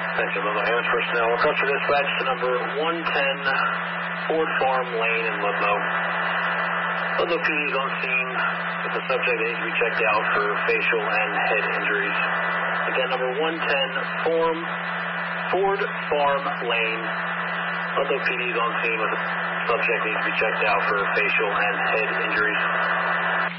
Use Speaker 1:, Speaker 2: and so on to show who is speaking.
Speaker 1: Thank you, Ludlow Ambulance personnel. Request for dispatch to number 110 Ford Farm Lane in Ludlow. Ludlow PD is on scene with the subject that needs to be checked out for facial and head injuries. Again, number 110 Ford Farm Lane. Ludlow PD is on scene with the subject that needs to be checked out for facial and head injuries.